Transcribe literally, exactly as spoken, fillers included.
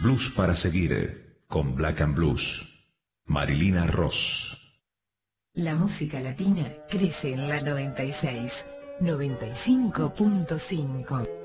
Blues para seguir, con Black and Blues. Marilina Ross. La música latina crece en la noventa y seis, noventa y cinco punto cinco.